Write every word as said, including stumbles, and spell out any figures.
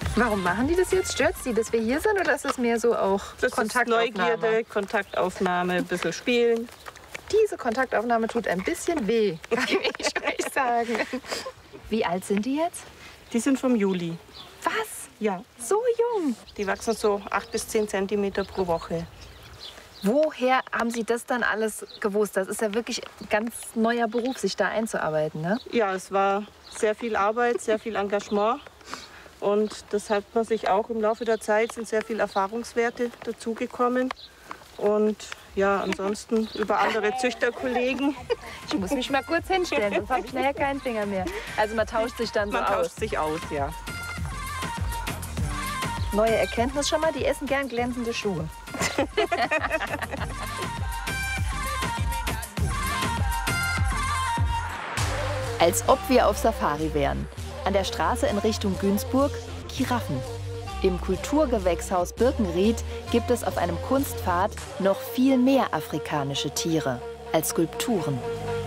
Warum machen die das jetzt? Stört sie, dass wir hier sind, oder ist das mehr so auch Das Kontaktaufnahme? ist Neugierde, Kontaktaufnahme, ein bisschen spielen. Diese Kontaktaufnahme tut ein bisschen weh, kann ich euch sagen. Wie alt sind die jetzt? Die sind vom Juli. Was? Ja. So jung? Die wachsen so acht bis zehn Zentimeter pro Woche. Woher haben Sie das dann alles gewusst? Das ist ja wirklich ein ganz neuer Beruf, sich da einzuarbeiten, ne? Ja, es war sehr viel Arbeit, sehr viel Engagement. Und das hat man sich auch im Laufe der Zeit, sind sehr viele Erfahrungswerte dazugekommen. Und ja, ansonsten über andere Züchterkollegen. Ich muss mich mal kurz hinstellen, sonst habe ich nachher keinen Finger mehr. Also man tauscht sich dann so Man aus. tauscht sich aus, ja. Neue Erkenntnis schon mal, die essen gern glänzende Schuhe. Als ob wir auf Safari wären. An der Straße in Richtung Günzburg Giraffen. Im Kulturgewächshaus Birkenried gibt es auf einem Kunstpfad noch viel mehr afrikanische Tiere als Skulpturen.